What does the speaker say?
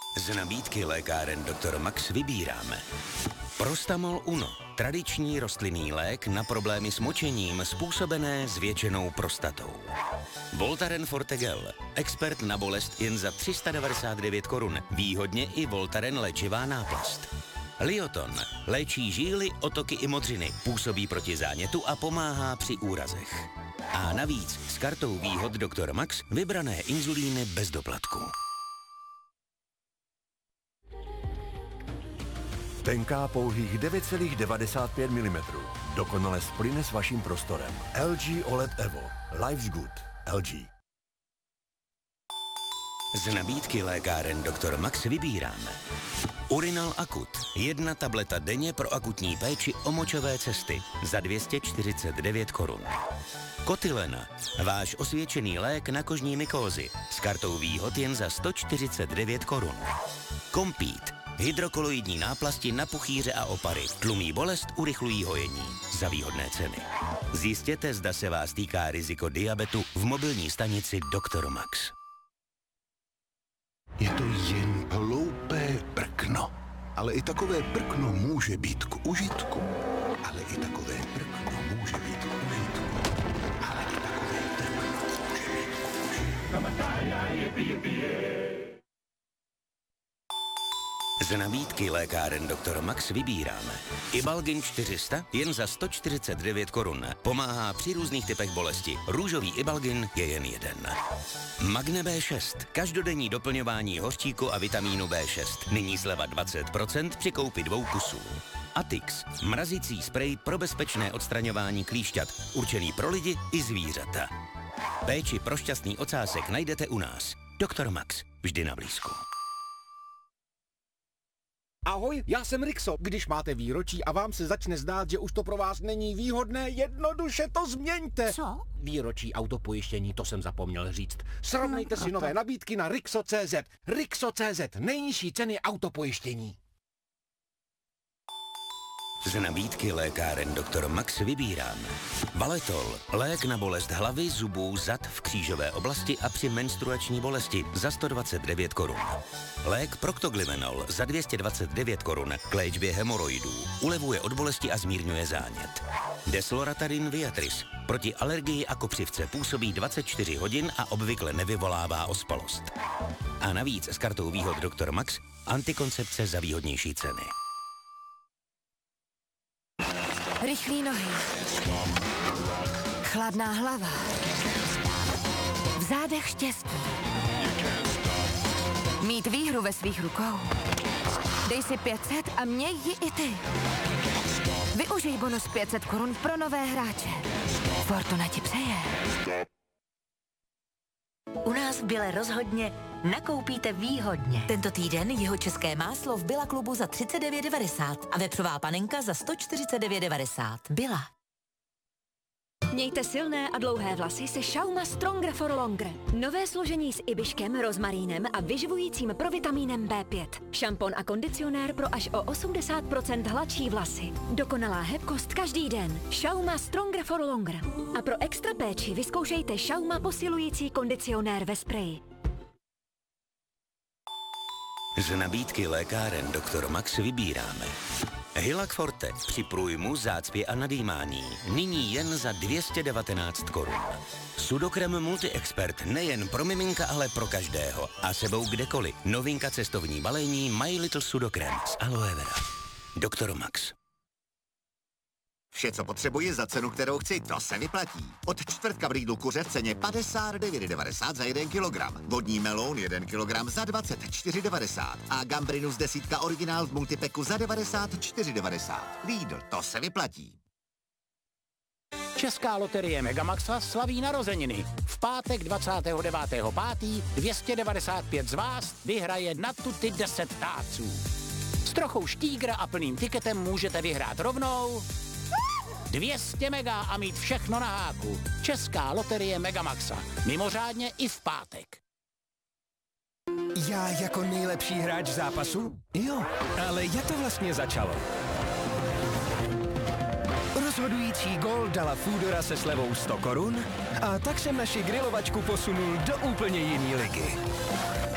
Z nabídky lékáren Dr. Max vybíráme Prostamol Uno, tradiční rostlinný lék na problémy s močením způsobené zvětšenou prostatou. Voltaren Forte Gel, expert na bolest jen za 399 korun, výhodně i Voltaren léčivá náplast. Lioton, léčí žíly, otoky i modřiny, působí proti zánětu a pomáhá při úrazech. A navíc s kartou výhod Dr. Max vybrané inzulíny bez doplatku. Tenká pouhých 9,95 mm. Dokonale splyne s vaším prostorem. LG OLED Evo. Life's good. LG. Z nabídky lékáren Dr. Max vybíráme Urinal Akut. 1 tableta denně pro akutní péči o močové cesty za 249 korun. Kotylena. Váš osvědčený lék na kožní mykózy. S kartou výhod jen za 149 korun. Kompít. Hydrokoloidní náplasti na puchýře a opary. Tlumí bolest, urychlují hojení. Za výhodné ceny. Zjistěte, zda se vás týká riziko diabetu v mobilní stanici Dr. Max. Je to jen hloupé prkno. Ale i takové prkno může být k užitku. Ale i takové prkno může být k užitku. Ale i takové prkno může být k užitku. Z nabídky lékáren Dr. Max vybíráme Ibalgin 400 jen za 149 korun. Pomáhá při různých typech bolesti. Růžový Ibalgin je jen jeden. Magne B6. Každodenní doplňování hořčíku a vitamínu B6. Nyní sleva 20% při koupi 2 kusů. Atix. Mrazící sprej pro bezpečné odstraňování klíšťat. Určený pro lidi i zvířata. Péči pro šťastný ocásek najdete u nás. Dr. Max. Vždy na blízku. Ahoj, já jsem Rixo. Když máte výročí a vám se začne zdát, že už to pro vás není výhodné, jednoduše to změňte. Co? Výročí autopojištění, to jsem zapomněl říct. Srovnejte si nové nabídky na Rixo.cz. Rixo.cz, nejnižší ceny autopojištění. Z nabídky lékáren Dr. Max vybíráme Valetol, lék na bolest hlavy, zubů, zad v křížové oblasti a při menstruační bolesti za 129 korun. Lék Proctoglyvenol za 229 korun k léčbě hemoroidů, ulevuje od bolesti a zmírňuje zánět. Desloratadin Viatris proti alergii a kopřivce působí 24 hodin a obvykle nevyvolává ospalost. A navíc s kartou výhod Dr. Max antikoncepce za výhodnější ceny. Rychlý nohy. Chladná hlava. V zádech štěstí. Mít výhru ve svých rukou. Dej si 500 a měj ji i ty. Využij bonus 500 korun pro nové hráče. Fortuna ti přeje. U nás v Bile rozhodně nakoupíte výhodně. Tento týden jihočeské máslo v Billa klubu za 39,90 a vepřová panenka za 149,90. Billa. Mějte silné a dlouhé vlasy se Schauma Stronger for Longer. Nové složení s ibiškem, rozmarínem a vyživujícím provitamínem B5. Šampon a kondicionér pro až o 80% hladší vlasy. Dokonalá hebkost každý den. Schauma Stronger for Longer. A pro extra péči vyzkoušejte Schauma posilující kondicionér ve spreji. Z nabídky lékáren Dr. Max vybíráme Hylac Forte při průjmu, zácpě a nadýmání. Nyní jen za 219 korun. Sudokrem Multi-Expert nejen pro miminka, ale pro každého. A sebou kdekoliv. Novinka cestovní balení My Little Sudokrem z aloe vera. Dr. Max. Vše, co potřebuji za cenu, kterou chci, to se vyplatí. Od čtvrtka v Lidlu kuře v ceně 59,90 za 1 kilogram. Vodní meloun 1 kilogram za 24,90. A gambrinus 10 originál v multipeku za 94,90. Lidl, to se vyplatí. Česká loterie Megamaxa slaví narozeniny. V pátek 29.5. 295 z vás vyhraje na tuty 10 táců. S trochou štígra a plným tiketem můžete vyhrát rovnou 200 mega a mít všechno na háku. Česká loterie Megamaxa. Mimořádně i v pátek. Já jako nejlepší hráč zápasu? Jo, ale jak to vlastně začalo? Rozhodující gól dala Foodora se slevou 100 korun a tak jsem naši grilovačku posunul do úplně jiný ligy.